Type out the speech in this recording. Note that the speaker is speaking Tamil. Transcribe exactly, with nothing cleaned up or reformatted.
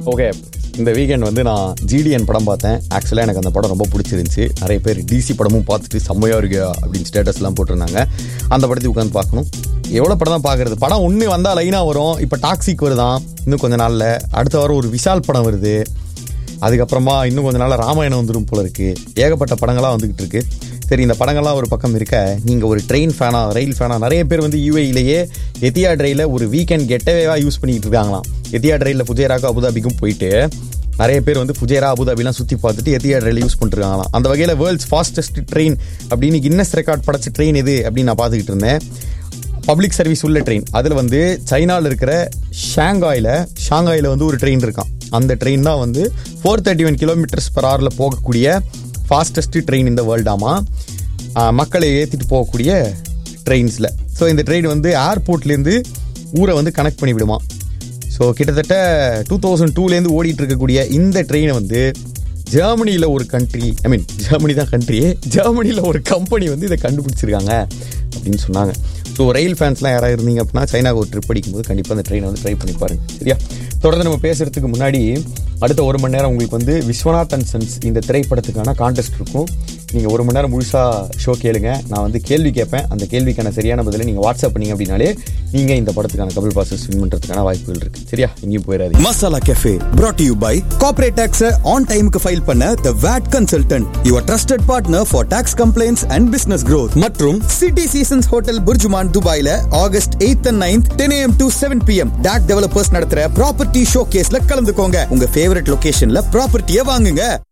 ஓகே, இந்த வீக்கெண்ட் வந்து நான் ஜிடிஎன் படம் பார்த்தேன். ஆக்சுவலாக எனக்கு அந்த படம் ரொம்ப பிடிச்சிருந்துச்சு. நிறைய பேர் டிசி படமும் பார்த்துட்டு செம்மையாக இருக்கு அப்படின்னு ஸ்டேட்டஸ்லாம் போட்டிருந்தாங்க. அந்த படத்தை உட்காந்து பார்க்கணும். எவ்வளோ படம் தான் பார்க்குறது? படம் ஒன்று வந்தால் லைனாக வரும். இப்போ டாக்ஸிக் வருதான் இன்னும் கொஞ்சம் நாளில். அடுத்த வாரம் ஒரு விஷால் படம் வருது. அதுக்கப்புறமா இன்னும் கொஞ்சம் நாளில் ராமாயணம் வந்துடும் போல இருக்குது. ஏகப்பட்ட படங்களாக வந்துக்கிட்டு இருக்கு. சரி, இந்த படங்கள்லாம் ஒரு பக்கம் இருக்க, நீங்கள் ஒரு ட்ரெயின் ஃபேனா, ரயில் ஃபேனா? நிறைய பேர் வந்து யூஏஇலேயே எத்தியாட் ரயிலில் ஒரு வீக்கெண்ட் கெட்டவேவாக யூஸ் பண்ணிக்கிட்டு இருக்காங்களாம். எத்தியாட் ரயிலில் ஃபுஜேராக்கும் அபுதாபிக்கும் போயிட்டு நிறைய பேர் வந்து ஃபுஜேரா அபுதாபிலாம் சுற்றி பார்த்துட்டு எத்தியாட் ரயில் யூஸ் பண்ணிருக்காங்களாம். அந்த வகையில் வேர்ல்ட்ஸ் ஃபாஸ்டஸ்ட் ட்ரெயின் அப்படின்னு கின்னஸ் ரெக்கார்ட் படைச்ச ட்ரெயின் எது அப்படின்னு நான் பார்த்துக்கிட்டு இருந்தேன். பப்ளிக் சர்வீஸ் உள்ள ட்ரெயின். அதில் வந்து சைனாவில் இருக்கிற ஷாங்காயில் ஷாங்காயில் வந்து ஒரு ட்ரெயின் இருக்கான். அந்த ட்ரெயின் தான் வந்து four thirty one kilometres per ஹவரில் போகக்கூடிய ஃபாஸ்டஸ்ட் ட்ரெயின் இந்த வேர்ல்டாமா. மக்களை ஏற்றிட்டு போகக்கூடிய ட்ரெயின்ஸில். ஸோ இந்த ட்ரெயின் வந்து ஏர்போர்ட்லேருந்து ஊரை வந்து கனெக்ட் பண்ணி விடுமா. ஸோ கிட்டத்தட்ட டூ தௌசண்ட் டூலேருந்து ஓடிட்டு இருக்கக்கூடிய இந்த ட்ரெயினை வந்து ஜெர்மனியில் ஒரு கண்ட்ரி, ஐ மீன் ஜெர்மனி தான் கண்ட்ரியே, ஜெர்மனியில் ஒரு கம்பெனி வந்து இதை கண்டுபிடிச்சிருக்காங்க அப்படின்னு சொன்னாங்க. ஸோ ரயில் ஃபேன்ஸ்லாம் யாராவது இருந்தீங்க அப்படின்னா சைனாவுக்கு ஒரு ட்ரிப் அடிக்கும்போது கண்டிப்பாக அந்த ட்ரெயினை வந்து ட்ரை பண்ணி பாருங்க. சரியா? தொடர்ந்து நம்ம பேசுறதுக்கு முன்னாடி அடுத்த ஒரு மணி நேரம் உங்களுக்கு வந்து விஸ்வநாத் அண்ட் சன்ஸ் இந்த திரைப்படத்துக்கான கான்டெஸ்ட் இருக்கும். நீங்கள் ஒரு மணி நேரம் முழுசாக ஷோ கேளுங்க. நான் வந்து கேள்வி கேட்பேன். அந்த கேள்விக்கான சரியான பதிலை நீங்கள் வாட்ஸ்அப் பண்ணீங்க அப்படின்னாலே நீங்கள் இந்த படத்துக்கான கபில் பாசஸ் வின் பண்ணுறதுக்கான வாய்ப்புகள் இருக்கு. சரியா? எங்கேயும் போயிடாது. Masala cafe brought to you by corporate tax on time க்கு ஃபைல் பண்ண the V A T consultant, your trusted partner for tax complaints and business growth. மற்றும் City Seasons Hotel புர்ஜுமான் துபாயில August eighth and ninth ten a m to seven p m talk developers நடத்துற ப்ராப்பர்ட்டி ஷோகேஸ்ல கலந்துக்கோங்க. உங்க ஃபேவரட் லொகேஷன்ல ப்ராப்பர்ட்டியை வாங்குங்க.